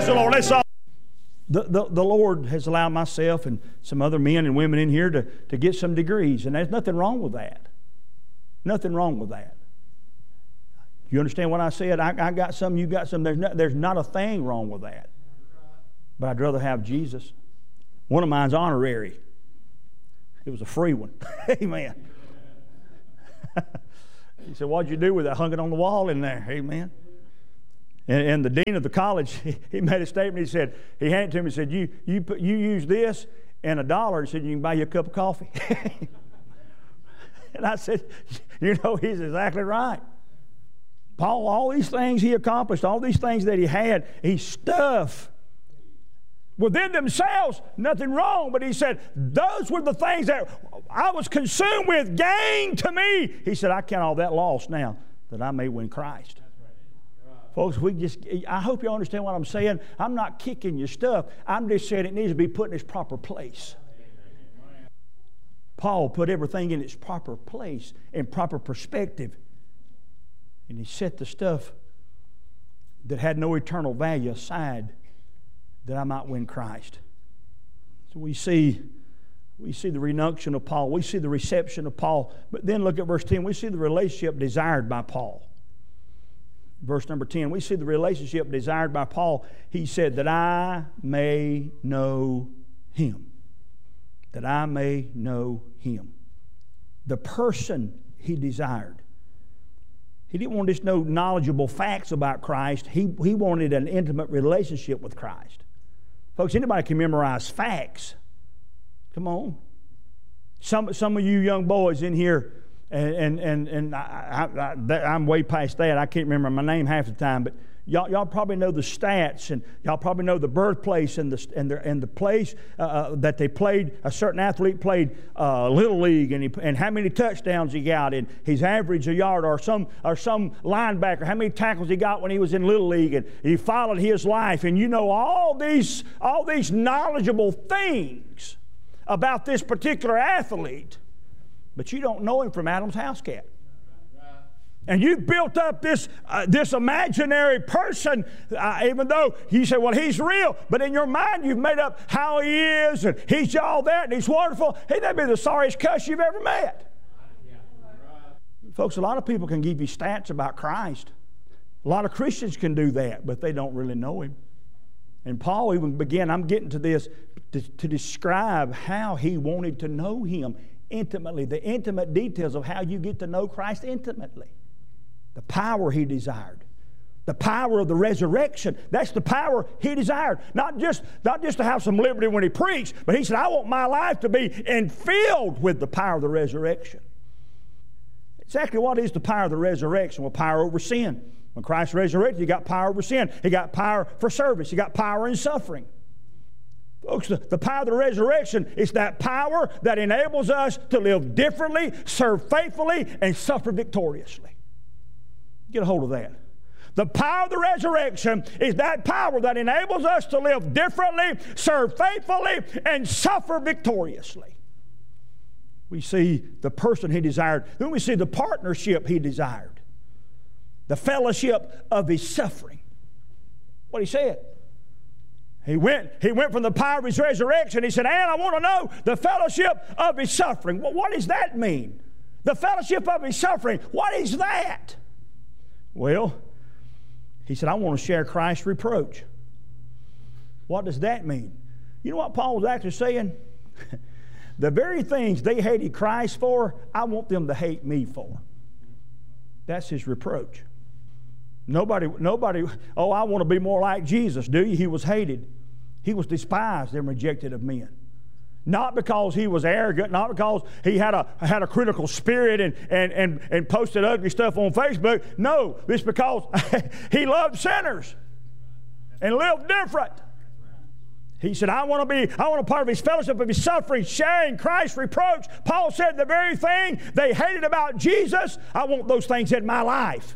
Praise the Lord. Let's all. The Lord has allowed myself and some other men and women in here to get some degrees, and there's nothing wrong with that. Nothing wrong with that. You understand what I said? I got some, you got some. There's not a thing wrong with that. But I'd rather have Jesus. One of mine's honorary. It was a free one. Amen. He said, "What'd you do with it?" I hung it on the wall in there. Amen. And the dean of the college, he made a statement. He said, he handed it to me and said, you use this and $1, and said, you can buy you a cup of coffee. And I said, he's exactly right. Paul, all these things he accomplished, all these things that he had, he stuff. Within themselves, nothing wrong, but he said, those were the things that I was consumed with, gain to me. He said, I count all that lost now that I may win Christ. Folks, I hope you understand what I'm saying. I'm not kicking your stuff. I'm just saying it needs to be put in its proper place. Paul put everything in its proper place, in proper perspective. And he set the stuff that had no eternal value aside that I might win Christ. So we see the renunction of Paul. We see the reception of Paul. But then look at verse 10. We see the relationship desired by Paul. Verse number 10, we see the relationship desired by Paul. He said, that I may know Him. That I may know Him. The person he desired. He didn't want to just know knowledgeable facts about Christ. He wanted an intimate relationship with Christ. Folks, anybody can memorize facts. Come on. Some of you young boys in here, and I'm way past that. I can't remember my name half the time, but y'all probably know the stats, and y'all probably know the birthplace and the place that they played. A certain athlete played Little League, and how many touchdowns he got, and his average a yard, or some linebacker, how many tackles he got when he was in Little League, and he followed his life, and you know all these knowledgeable things about this particular athlete. But you don't know him from Adam's house cat. And you've built up this imaginary person, even though you say, well, he's real. But in your mind, you've made up how he is, and he's all that, and he's wonderful. He'd be the sorriest cuss you've ever met. Folks, a lot of people can give you stats about Christ. A lot of Christians can do that, but they don't really know Him. And Paul even began, I'm getting to this, to describe how he wanted to know Him intimately, the intimate details of how you get to know Christ intimately. The power he desired. The power of the resurrection. That's the power he desired. Not just to have some liberty when he preached, but he said, I want my life to be filled with the power of the resurrection. Exactly what is the power of the resurrection? Well, power over sin. When Christ resurrected, He got power over sin. He got power for service. He got power in suffering. Folks, the power of the resurrection is that power that enables us to live differently, serve faithfully, and suffer victoriously. Get a hold of that. The power of the resurrection is that power that enables us to live differently, serve faithfully, and suffer victoriously. We see the person He desired. Then we see the partnership He desired. The fellowship of His suffering. What He said. He went from the power of His resurrection. He said, and I want to know the fellowship of His suffering. Well, what does that mean? The fellowship of His suffering. What is that? Well, he said, I want to share Christ's reproach. What does that mean? You know what Paul was actually saying? The very things they hated Christ for, I want them to hate me for. That's his reproach. Nobody, oh, I want to be more like Jesus, do you? He was hated. He was despised and rejected of men. Not because he was arrogant, not because he had a critical spirit and posted ugly stuff on Facebook. No, it's because he loved sinners and lived different. He said, I want a part of His fellowship of His suffering, sharing Christ's reproach. Paul said the very thing they hated about Jesus, I want those things in my life.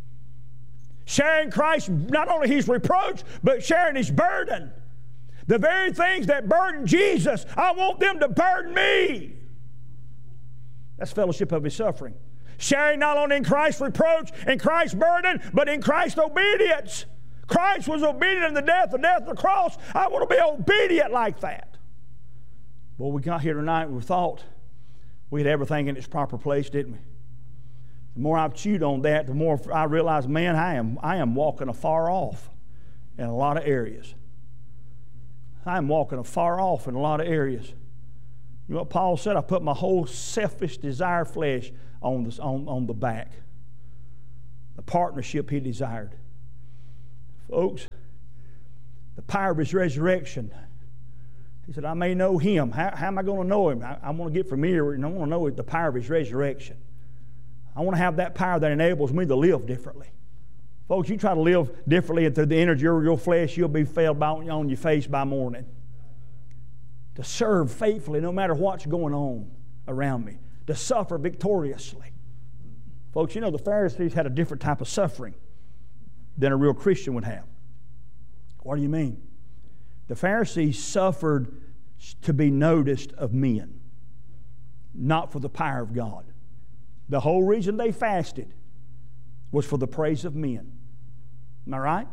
Sharing Christ, not only His reproach, but sharing His burden. The very things that burden Jesus, I want them to burden me. That's fellowship of His suffering. Sharing not only in Christ's reproach and Christ's burden, but in Christ's obedience. Christ was obedient in the death of the cross. I want to be obedient like that. Well, we got here tonight and we thought we had everything in its proper place, didn't we? The more I've chewed on that, the more I realize, man, I am walking afar off in a lot of areas. I am walking afar off in a lot of areas. You know what Paul said? I put my whole selfish desire flesh on the back. The partnership he desired. Folks, the power of his resurrection. He said, I may know him. How am I going to know him? I want to get familiar and I want to know the power of his resurrection. I want to have that power that enables me to live differently. Folks, you try to live differently and through the energy of your flesh, you'll be felled on your face by morning. To serve faithfully no matter what's going on around me. To suffer victoriously. Folks, you know the Pharisees had a different type of suffering than a real Christian would have. What do you mean? The Pharisees suffered to be noticed of men, not for the power of God. The whole reason they fasted was for the praise of men. Am I right?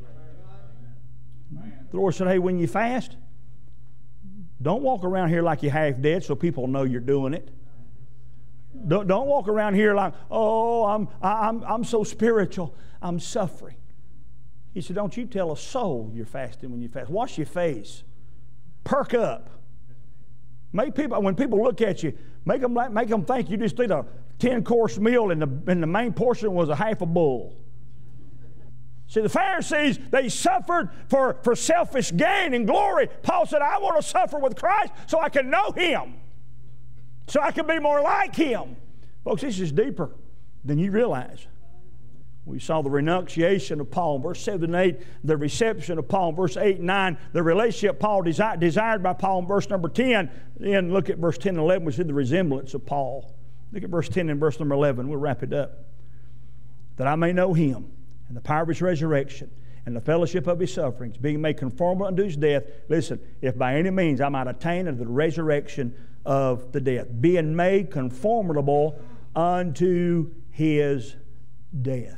The Lord said, hey, when you fast, don't walk around here like you're half dead so people know you're doing it. Don't walk around here like, oh, I'm so spiritual. I'm suffering. He said, don't you tell a soul you're fasting when you fast. Wash your face. Perk up. When people look at you, make them think you just ate a 10-course meal and the main portion was a half a bull. See, the Pharisees, they suffered for selfish gain and glory. Paul said, I want to suffer with Christ so I can know Him. So I can be more like Him. Folks, this is deeper than you realize. We saw the renunciation of Paul in verse 7 and 8, the reception of Paul in verse 8 and 9, the relationship Paul desired by Paul in verse number 10. Then look at verse 10 and 11, we see the resemblance of Paul. Look at verse 10 and verse number 11. We'll wrap it up. That I may know Him and the power of His resurrection and the fellowship of His sufferings, being made conformable unto His death. Listen, if by any means I might attain unto the resurrection of the death. Being made conformable unto His death.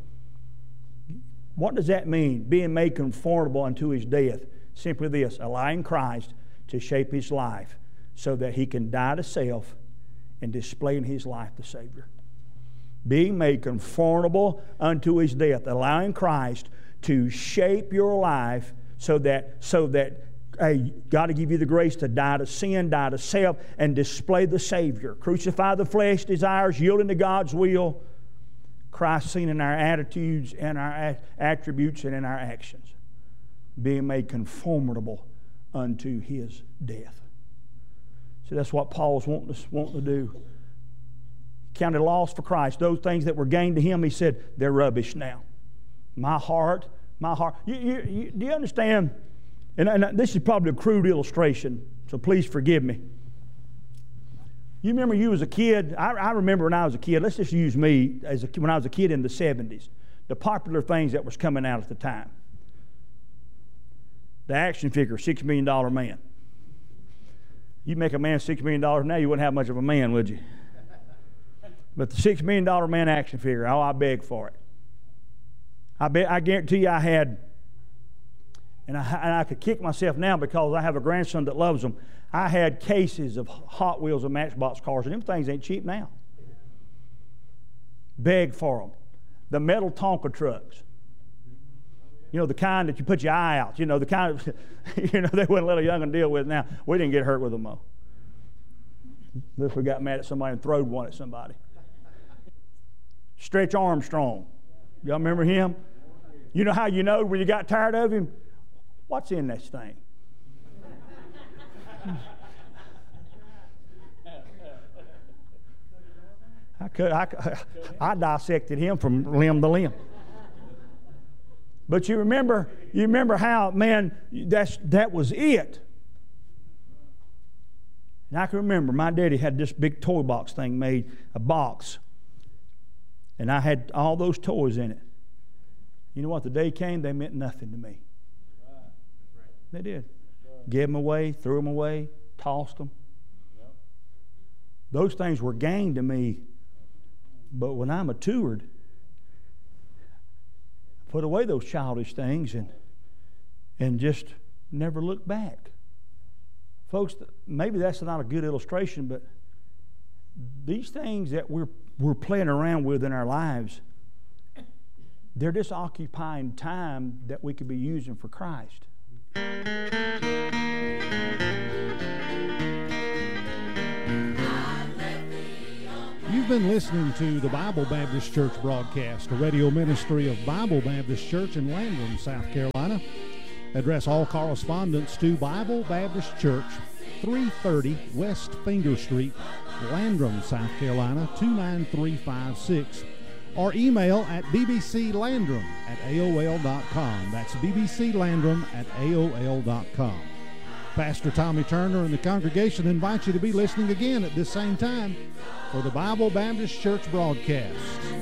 What does that mean? Being made conformable unto His death. Simply this, allowing Christ to shape His life so that He can die to self and display in His life the Savior. Being made conformable unto His death. Allowing Christ to shape your life so that hey, God to give you the grace to die to sin, die to self, and display the Savior. Crucify the flesh desires, yielding to God's will. Christ seen in our attitudes and our attributes and in our actions. Being made conformable unto His death. So that's what Paul's wanting to do. Counted loss for Christ. Those things that were gained to him, he said, they're rubbish now. My heart. Do you understand? And this is probably a crude illustration, so please forgive me. You remember you as a kid? I remember when I was a kid. Let's just use me when I was a kid in the 70s. The popular things that was coming out at the time. The action figure, $6 million man. You make a man $6 million now, you wouldn't have much of a man, would you? But the $6 million man action figure, oh, I begged for it. I guarantee you I had, and I could kick myself now because I have a grandson that loves them. I had cases of Hot Wheels and Matchbox cars, and them things ain't cheap now. Begged for them. The metal Tonka trucks. You know, the kind that you put your eye out. You know, the kind of, they wouldn't let a young'un deal with now. We didn't get hurt with them, though. Unless we got mad at somebody and throwed one at somebody. Stretch Armstrong. Y'all remember him? You know how you know when you got tired of him? What's in this thing? I dissected him from limb to limb. But you remember how, man, that was it. And I can remember my daddy had this big toy box thing made, a box. And I had all those toys in it. You know what? The day came, they meant nothing to me. They did. Gave them away, threw them away, tossed them. Those things were gain to me. But when I matured, put away those childish things and just never look back. Folks, maybe that's not a good illustration, but these things that we're playing around with in our lives, they're just occupying time that we could be using for Christ. You've been listening to the Bible Baptist Church broadcast, a radio ministry of Bible Baptist Church in Landrum, South Carolina. Address all correspondence to Bible Baptist Church, 330 West Finger Street, Landrum, South Carolina, 29356. Or email at bbclandrum@aol.com. That's bbclandrum@aol.com. Pastor Tommy Turner and the congregation invite you to be listening again at this same time for the Bible Baptist Church broadcast.